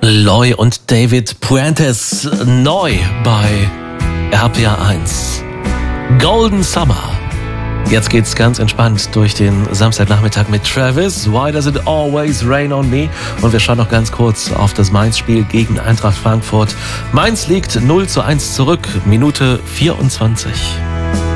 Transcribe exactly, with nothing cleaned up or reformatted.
Loy und David Puentes neu bei R P R eins. Golden Summer. Jetzt geht's ganz entspannt durch den Samstagnachmittag mit Travis. Why does it always rain on me? Und wir schauen noch ganz kurz auf das Mainz-Spiel gegen Eintracht Frankfurt. Mainz liegt null zu eins zurück, Minute vierundzwanzig.